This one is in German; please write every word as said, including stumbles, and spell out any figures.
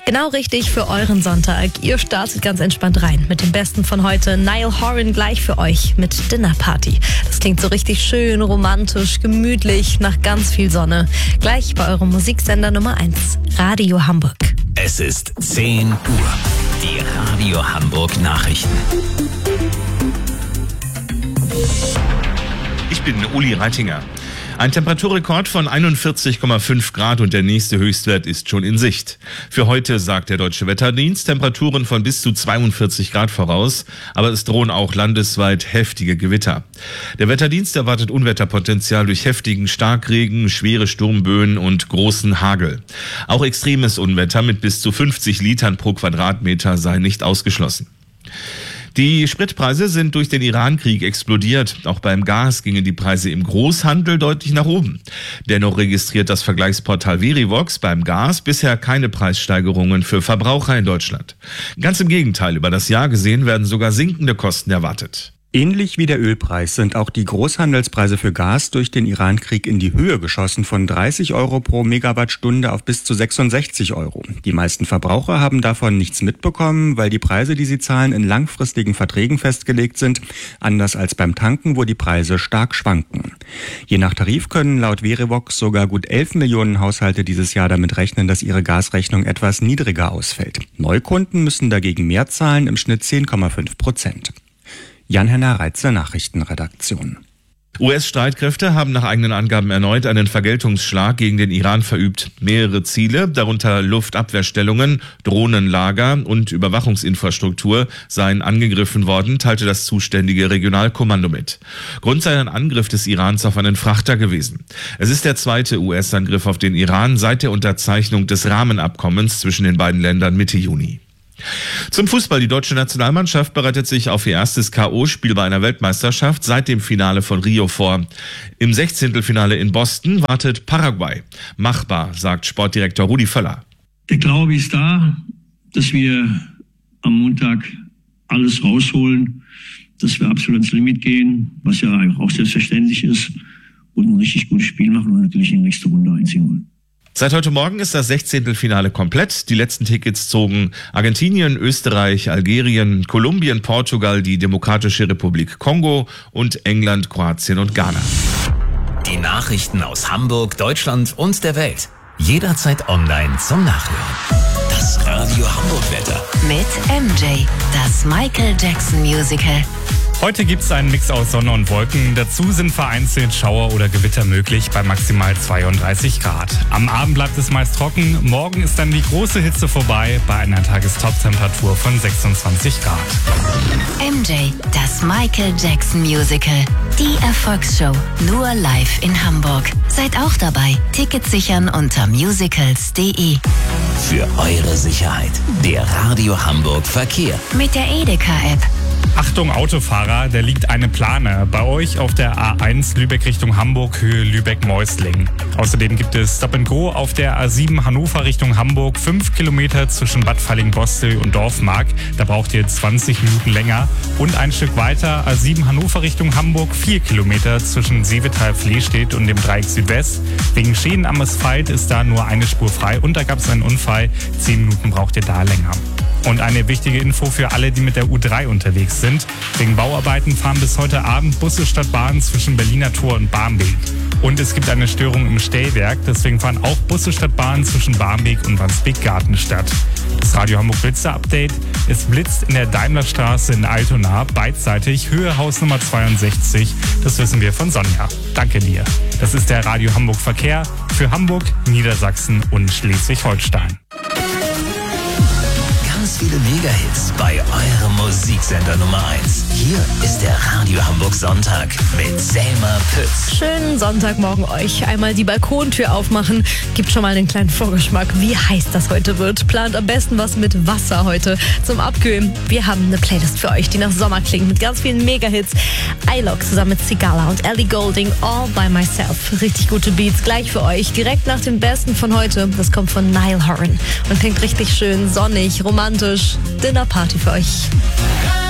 Genau richtig für euren Sonntag. Ihr startet ganz entspannt rein mit dem Besten von heute. Niall Horan gleich für euch mit Dinner Party. Das klingt so richtig schön, romantisch, gemütlich, nach ganz viel Sonne. Gleich bei eurem Musiksender Nummer eins, Radio Hamburg. Es ist zehn Uhr. Die Radio Hamburg Nachrichten. Ich bin Uli Reitinger. Ein Temperaturrekord von einundvierzig Komma fünf Grad und der nächste Höchstwert ist schon in Sicht. Für heute sagt der Deutsche Wetterdienst Temperaturen von bis zu zweiundvierzig Grad voraus, aber es drohen auch landesweit heftige Gewitter. Der Wetterdienst erwartet Unwetterpotenzial durch heftigen Starkregen, schwere Sturmböen und großen Hagel. Auch extremes Unwetter mit bis zu fünfzig Litern pro Quadratmeter sei nicht ausgeschlossen. Die Spritpreise sind durch den Iran-Krieg explodiert. Auch beim Gas gingen die Preise im Großhandel deutlich nach oben. Dennoch registriert das Vergleichsportal Verivox beim Gas bisher keine Preissteigerungen für Verbraucher in Deutschland. Ganz im Gegenteil, über das Jahr gesehen werden sogar sinkende Kosten erwartet. Ähnlich wie der Ölpreis sind auch die Großhandelspreise für Gas durch den Iran-Krieg in die Höhe geschossen, von dreißig Euro pro Megawattstunde auf bis zu sechsundsechzig Euro. Die meisten Verbraucher haben davon nichts mitbekommen, weil die Preise, die sie zahlen, in langfristigen Verträgen festgelegt sind, anders als beim Tanken, wo die Preise stark schwanken. Je nach Tarif können laut Verivox sogar gut elf Millionen Haushalte dieses Jahr damit rechnen, dass ihre Gasrechnung etwas niedriger ausfällt. Neukunden müssen dagegen mehr zahlen, im Schnitt zehn Komma fünf Prozent. Jan-Henner Reitze, Nachrichtenredaktion. U S-Streitkräfte haben nach eigenen Angaben erneut einen Vergeltungsschlag gegen den Iran verübt. Mehrere Ziele, darunter Luftabwehrstellungen, Drohnenlager und Überwachungsinfrastruktur, seien angegriffen worden, teilte das zuständige Regionalkommando mit. Grund sei ein Angriff des Irans auf einen Frachter gewesen. Es ist der zweite U S-Angriff auf den Iran seit der Unterzeichnung des Rahmenabkommens zwischen den beiden Ländern Mitte Juni. Zum Fußball. Die deutsche Nationalmannschaft bereitet sich auf ihr erstes K O-Spiel bei einer Weltmeisterschaft seit dem Finale von Rio vor. Im Sechzehntelfinale in Boston wartet Paraguay. Machbar, sagt Sportdirektor Rudi Völler. Der Glaube ist da, dass wir am Montag alles rausholen, dass wir absolut ins Limit gehen, was ja auch selbstverständlich ist, und ein richtig gutes Spiel machen und natürlich in die nächste Runde einziehen wollen. Seit heute Morgen ist das Sechzehntelfinale komplett. Die letzten Tickets zogen Argentinien, Österreich, Algerien, Kolumbien, Portugal, die Demokratische Republik Kongo und England, Kroatien und Ghana. Die Nachrichten aus Hamburg, Deutschland und der Welt. Jederzeit online zum Nachhören. Das Radio Hamburg Wetter. Mit M J, das Michael Jackson Musical. Heute gibt es einen Mix aus Sonne und Wolken. Dazu sind vereinzelt Schauer oder Gewitter möglich bei maximal zweiunddreißig Grad. Am Abend bleibt es meist trocken. Morgen ist dann die große Hitze vorbei bei einer Tagestop-Temperatur von sechsundzwanzig Grad. M J, das Michael Jackson Musical. Die Erfolgsshow. Nur live in Hamburg. Seid auch dabei. Tickets sichern unter musicals punkt de. Für eure Sicherheit. Der Radio Hamburg Verkehr. Mit der Edeka-App. Achtung Autofahrer, da liegt eine Plane bei euch auf der A eins Lübeck Richtung Hamburg, Höhe Lübeck-Meusling. Außerdem gibt es Stop and Go auf der A sieben Hannover Richtung Hamburg, fünf Kilometer zwischen Bad Falling-Bostel und Dorfmark. Da braucht ihr zwanzig Minuten länger. Und ein Stück weiter A sieben Hannover Richtung Hamburg, vier Kilometer zwischen Seevetal-Flehstedt und dem Dreieck Südwest. Wegen Schäden am Asphalt ist da nur eine Spur frei und da gab es einen Unfall. Zehn Minuten braucht ihr da länger. Und eine wichtige Info für alle, die mit der U drei unterwegs sind. Wegen Bauarbeiten fahren bis heute Abend Busse statt Bahn zwischen Berliner Tor und Barmbek. Und es gibt eine Störung im Stellwerk, deswegen fahren auch Busse statt Bahn zwischen Barmbek und Wandsbek-Gartenstadt. Das Radio Hamburg Blitzer-Update. Es blitzt in der Daimlerstraße in Altona, beidseitig, Höhe Haus Nummer zweiundsechzig. Das wissen wir von Sonja. Danke dir. Das ist der Radio Hamburg Verkehr für Hamburg, Niedersachsen und Schleswig-Holstein. Ganz viele Mega-Hits bei eurem Musiksender Nummer eins. Hier ist der Radio Hamburg Sonntag mit Selma Pütz. Schönen Sonntagmorgen euch. Einmal die Balkontür aufmachen. Gibt schon mal einen kleinen Vorgeschmack, wie heiß das heute wird. Plant am besten was mit Wasser heute zum Abkühlen. Wir haben eine Playlist für euch, die nach Sommer klingt, mit ganz vielen Mega-Hits. iLok zusammen mit Sigala und Ellie Goulding, All by Myself. Richtig gute Beats gleich für euch. Direkt nach dem Besten von heute. Das kommt von Niall Horan und klingt richtig schön sonnig, romantisch. Dinner Party für euch.